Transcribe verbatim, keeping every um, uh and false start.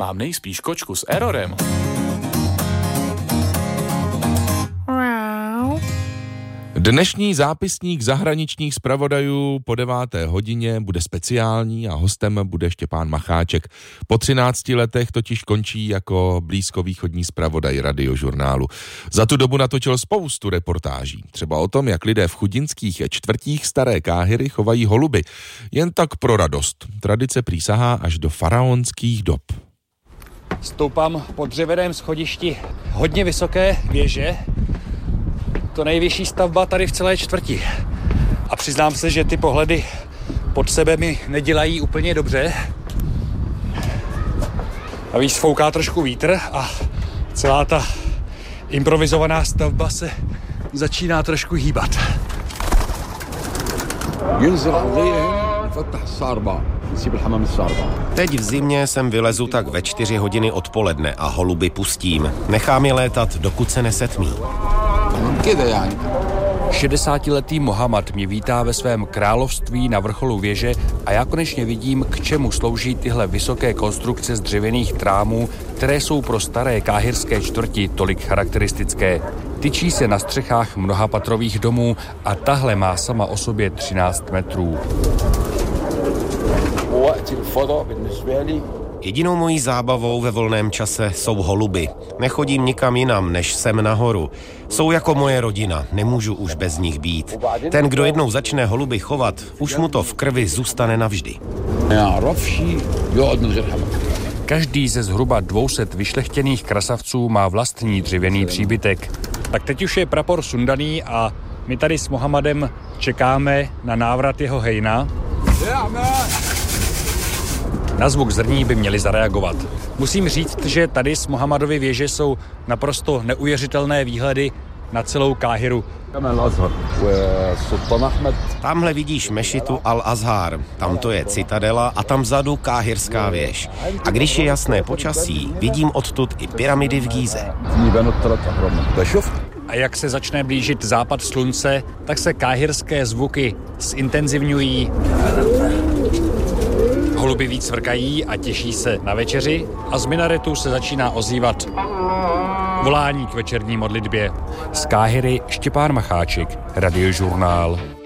mám nejspíš kočku s errorem. Dnešní zápisník zahraničních zpravodajů po deváté hodině bude speciální a hostem bude Štěpán Macháček. Po třinácti letech totiž končí jako blízkovýchodní zpravodaj Radiožurnálu. Za tu dobu natočil spoustu reportáží. Třeba o tom, jak lidé v chudinských čtvrtích Staré Káhiry chovají holuby. Jen tak pro radost. Tradice přísahá až do faraonských dob. Stoupám po dřevěném schodišti hodně vysoké věže. To nejvyšší stavba tady v celé čtvrti. A přiznám se, že ty pohledy pod sebe mi nedělají úplně dobře. A víc fouká trošku vítr a celá ta improvizovaná stavba se začíná trošku hýbat. Teď v zimě sem vylezu tak ve čtyři hodiny odpoledne a holuby pustím. Nechám je létat, dokud se nesetmí. šedesátiletý Mohamed mě vítá ve svém království na vrcholu věže a já konečně vidím, k čemu slouží tyhle vysoké konstrukce z dřevěných trámů, které jsou pro staré káhirské čtvrti tolik charakteristické. Tyčí se na střechách mnohapatrových domů a tahle má sama o sobě třináct metrů. Jedinou mojí zábavou ve volném čase jsou holuby. Nechodím nikam jinam, než sem nahoru. Jsou jako moje rodina, nemůžu už bez nich být. Ten, kdo jednou začne holuby chovat, už mu to v krvi zůstane navždy. Každý ze zhruba dvou set vyšlechtěných krasavců má vlastní dřevěný příbytek. Tak teď už je prapor sundaný a my tady s Mohamedem čekáme na návrat jeho hejna. Na zvuk zrní by měli zareagovat. Musím říct, že tady z Mohamedovy věže jsou naprosto neuvěřitelné výhledy na celou Káhiru. Tamhle vidíš mešitu Al-Azhar, tam to je citadela a tam vzadu káhirská věž. A když je jasné počasí, vidím odtud i pyramidy v Gíze. A jak se začne blížit západ slunce, tak se káhirské zvuky zintenzivňují. Holuby víc cvrkají a těší se na večeři a z minaretu se začíná ozývat volání k večerní modlitbě. Z Káhiry Štěpán Macháček, Radiožurnál.